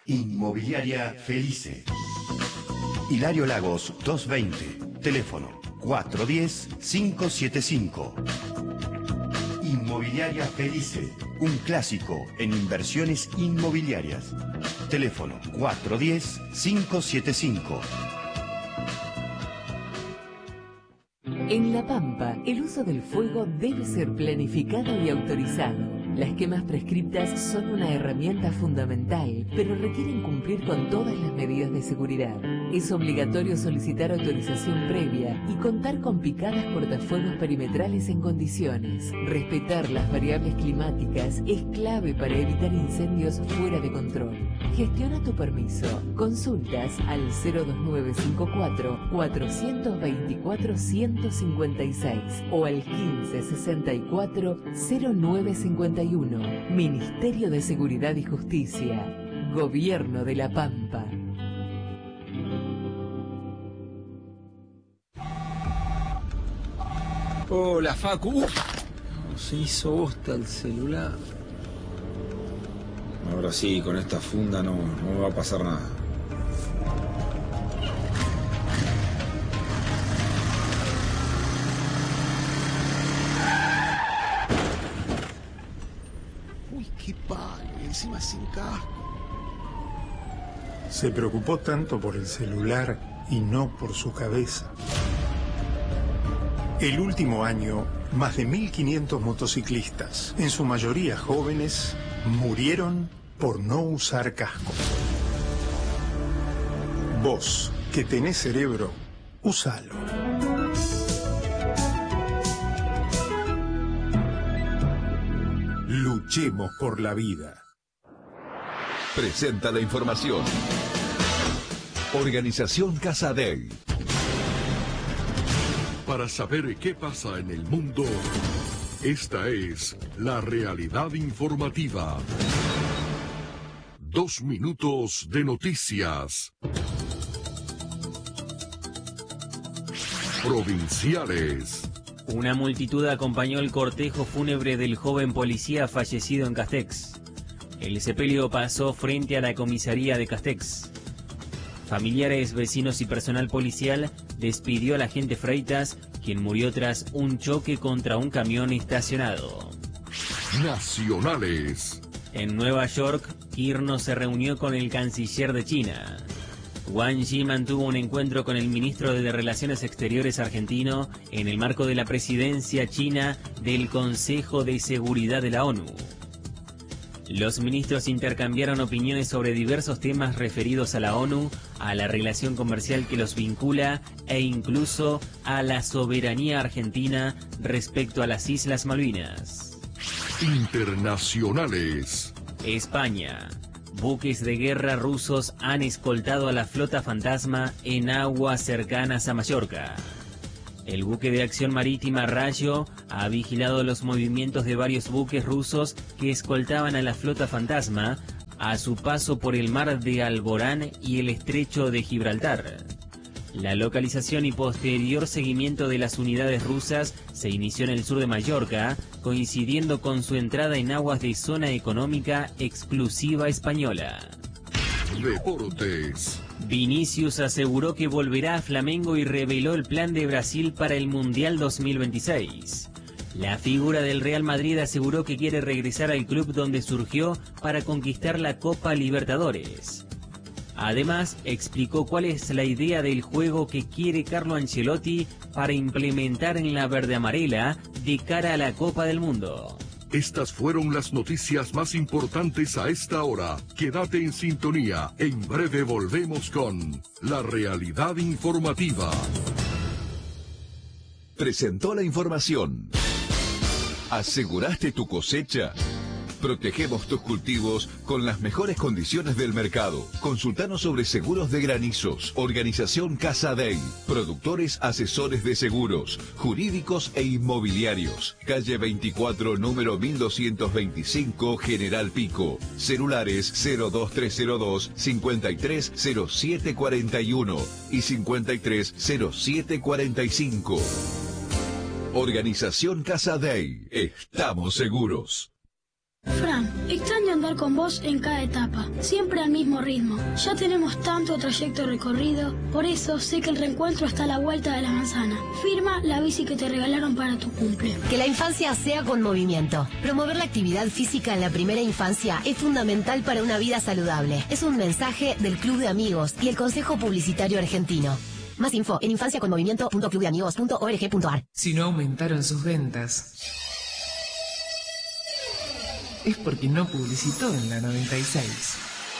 Inmobiliaria Felice. Hilario Lagos 220. Teléfono 410-575. Inmobiliaria Felice. Un clásico en inversiones inmobiliarias. Teléfono 410-575. En La Pampa, el uso del fuego debe ser planificado y autorizado. Las quemas prescriptas son una herramienta fundamental, pero requieren cumplir con todas las medidas de seguridad. Es obligatorio solicitar autorización previa y contar con picadas cortafuegos perimetrales en condiciones. Respetar las variables climáticas es clave para evitar incendios fuera de control. Gestiona tu permiso. Consultas al 02954 424 156 o al 1564 0951. Ministerio de Seguridad y Justicia. Gobierno de La Pampa. Hola, Facu. Se hizo bosta el celular. Ahora sí, con esta funda no me va a pasar nada. Uy, qué palo, encima sin casco. Se preocupó tanto por el celular y no por su cabeza. El último año, más de 1.500 motociclistas, en su mayoría jóvenes, murieron por no usar casco. Vos, que tenés cerebro, úsalo. Luchemos por la vida. Presenta la información. Organización Casa Dei. Para saber qué pasa en el mundo, esta es la realidad informativa. 2 minutos de noticias. Provinciales. Una multitud acompañó el cortejo fúnebre del joven policía fallecido en Castex. El sepelio pasó frente a la comisaría de Castex. Familiares, vecinos y personal policial despidió al agente Freitas, quien murió tras un choque contra un camión estacionado. Nacionales. En Nueva York, Kirchner se reunió con el canciller de China. Wang Yi mantuvo un encuentro con el ministro de Relaciones Exteriores argentino en el marco de la presidencia china del Consejo de Seguridad de la ONU. Los ministros intercambiaron opiniones sobre diversos temas referidos a la ONU, a la relación comercial que los vincula e incluso a la soberanía argentina respecto a las Islas Malvinas. Internacionales. España. Buques de guerra rusos han escoltado a la flota fantasma en aguas cercanas a Mallorca. El buque de acción marítima Rayo ha vigilado los movimientos de varios buques rusos que escoltaban a la flota fantasma a su paso por el mar de Alborán y el estrecho de Gibraltar. La localización y posterior seguimiento de las unidades rusas se inició en el sur de Mallorca, coincidiendo con su entrada en aguas de zona económica exclusiva española. Deportes. Vinicius aseguró que volverá a Flamengo y reveló el plan de Brasil para el Mundial 2026. La figura del Real Madrid aseguró que quiere regresar al club donde surgió para conquistar la Copa Libertadores. Además, explicó cuál es la idea del juego que quiere Carlo Ancelotti para implementar en la verde amarela de cara a la Copa del Mundo. Estas fueron las noticias más importantes a esta hora. Quédate en sintonía. En breve volvemos con la realidad informativa. Presentó la información. ¿Aseguraste tu cosecha? Protegemos tus cultivos con las mejores condiciones del mercado. Consultanos sobre seguros de granizos. Organización Casa Dei. Productores asesores de seguros, jurídicos e inmobiliarios. Calle 24, número 1225, General Pico. Celulares 02302 530741 y 530745. Organización Casa Dei. Estamos seguros. Fran, extraño andar con vos en cada etapa, siempre al mismo ritmo. Ya tenemos tanto trayecto recorrido, por eso sé que el reencuentro está a la vuelta de la manzana. Firma la bici que te regalaron para tu cumple. Que la infancia sea con movimiento. Promover la actividad física en la primera infancia es fundamental para una vida saludable. Es un mensaje del Club de Amigos y el Consejo Publicitario Argentino. Más info en infanciaconmovimiento.clubdeamigos.org.ar. Si no aumentaron sus ventas, es porque no publicitó en la 96.